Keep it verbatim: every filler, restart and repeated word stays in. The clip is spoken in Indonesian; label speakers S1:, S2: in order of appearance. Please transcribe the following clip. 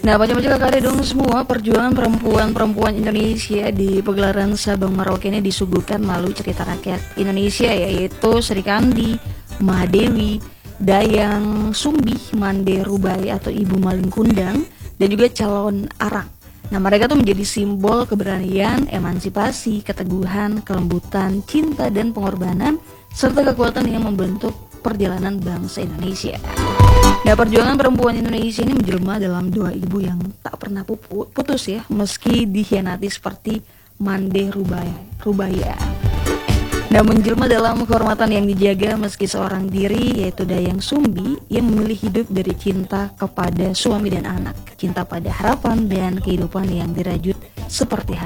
S1: Nah, baca-baca kakak ada dong semua perjuangan perempuan-perempuan Indonesia di pegelaran Sabang Merauke ini disuguhkan melalui cerita rakyat Indonesia, yaitu Sri Kandi, Mahadewi, Dayang Sumbi, Mande Rubai atau Ibu Malin Kundang, dan juga Calon Arang. Nah, mereka tuh menjadi simbol keberanian, emansipasi, keteguhan, kelembutan, cinta, dan pengorbanan, serta kekuatan yang membentuk perjalanan bangsa Indonesia. Nah, perjuangan perempuan Indonesia ini menjelma dalam doa ibu yang tak pernah pupu, putus ya, meski dikhianati seperti Mande Rubaya. Rubaya. Nah, menjelma dalam kehormatan yang dijaga meski seorang diri, yaitu Dayang Sumbi yang memilih hidup dari cinta kepada suami dan anak, cinta pada harapan dan kehidupan yang dirajut seperti